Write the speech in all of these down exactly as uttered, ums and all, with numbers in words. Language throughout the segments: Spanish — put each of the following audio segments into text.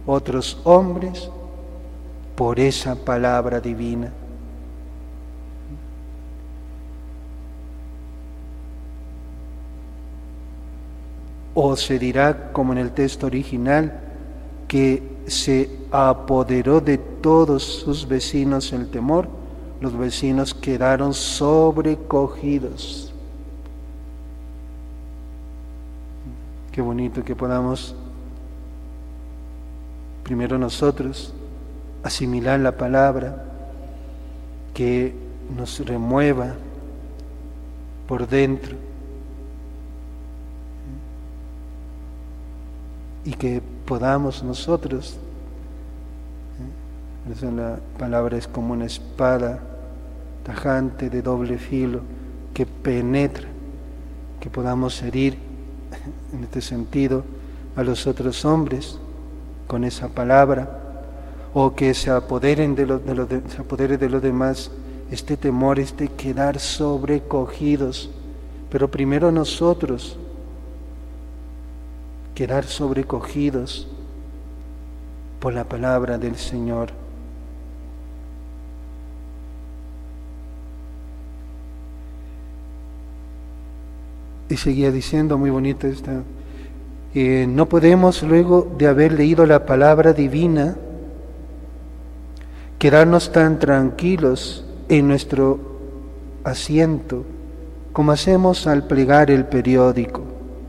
otros hombres por esa palabra divina. O se dirá, como en el texto original, que se apoderó de todos sus vecinos el temor, los vecinos quedaron sobrecogidos. Qué bonito que podamos, primero nosotros, asimilar la palabra, que nos remueva por dentro y que podamos nosotros, ¿eh? Esa la palabra es como una espada tajante de doble filo que penetra, que podamos herir en este sentido a los otros hombres con esa palabra, o que se apoderen de los de los de, se apodere de los demás este temor, este quedar sobrecogidos, pero primero nosotros quedar sobrecogidos por la palabra del Señor. Y seguía diciendo, muy bonito esta, eh, no podemos luego de haber leído la palabra divina quedarnos tan tranquilos en nuestro asiento como hacemos al plegar el periódico.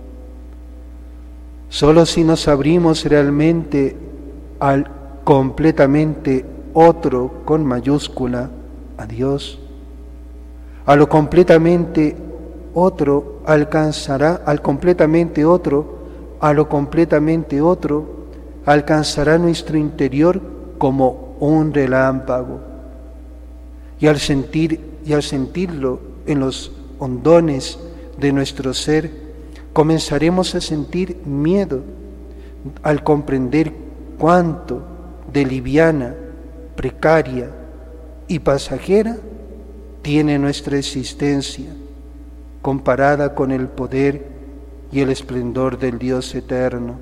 Solo si nos abrimos realmente al completamente otro con mayúscula, a Dios, a lo completamente otro alcanzará, al completamente otro, a lo completamente otro, alcanzará nuestro interior como un relámpago. Y al sentir, y al sentirlo en los hondones de nuestro ser, comenzaremos a sentir miedo al comprender cuánto de liviana, precaria y pasajera tiene nuestra existencia comparada con el poder y el esplendor del Dios eterno.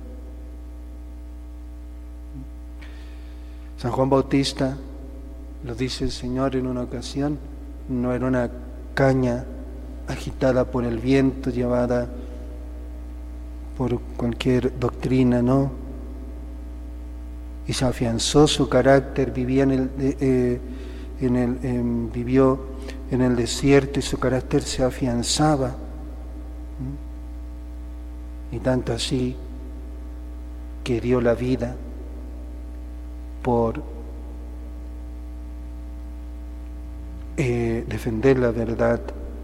San Juan Bautista, lo dice el Señor en una ocasión, no era una caña agitada por el viento, llevada por cualquier doctrina, ¿no? Y se afianzó su carácter, vivía en el, eh, en el, eh, vivió en el desierto y su carácter se afianzaba. ¿Mm? Y tanto así que dio la vida por eh, defender la verdad.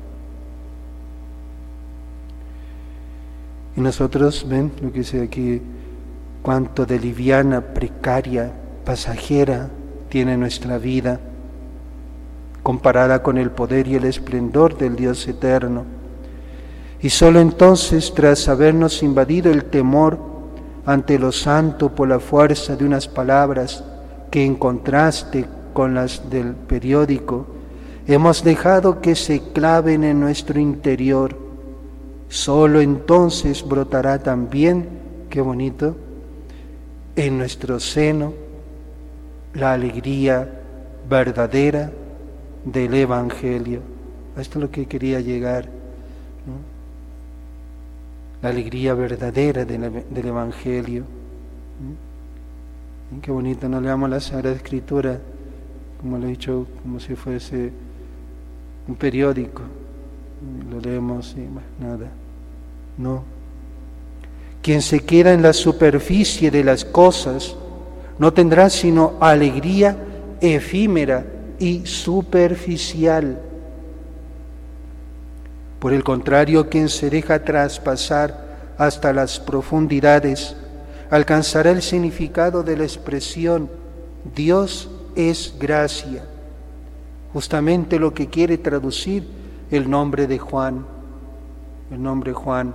Y nosotros, ven lo que dice aquí, cuánto de liviana, precaria, pasajera tiene nuestra vida, comparada con el poder y el esplendor del Dios eterno. Y solo entonces, tras habernos invadido el temor ante lo santo por la fuerza de unas palabras que en contraste con las del periódico, hemos dejado que se claven en nuestro interior, solo entonces brotará también, qué bonito, en nuestro seno la alegría verdadera del Evangelio. A esto es lo que quería llegar, ¿no? La alegría verdadera del, del Evangelio. ¿No? Qué bonito, no leamos la Sagrada Escritura, como lo he dicho, como si fuese un periódico. Lo leemos y más nada. No. Quien se queda en la superficie de las cosas no tendrá sino alegría efímera y superficial. Por el contrario, quien se deja traspasar hasta las profundidades alcanzará el significado de la expresión Dios es gracia, justamente lo que quiere traducir el nombre de Juan, el nombre Juan,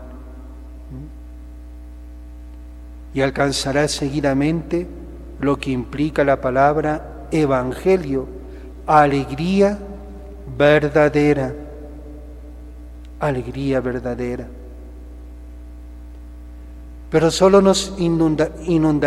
y alcanzará seguidamente lo que implica la palabra evangelio, alegría verdadera, alegría verdadera. Pero solo nos inunda, inunda